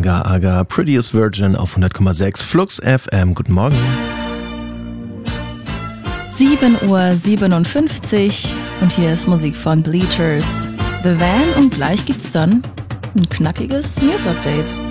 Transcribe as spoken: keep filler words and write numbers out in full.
Aga Aga, Prettiest Virgin auf hundert Komma sechs Flux F M. Guten Morgen. sieben Uhr siebenundfünfzig und hier ist Musik von Bleachers, The Van und gleich gibt's dann ein knackiges News-Update.